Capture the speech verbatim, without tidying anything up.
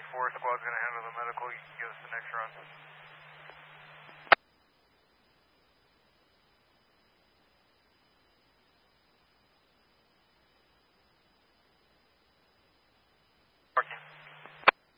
four, squad's going to handle the medical. You can give us the next run.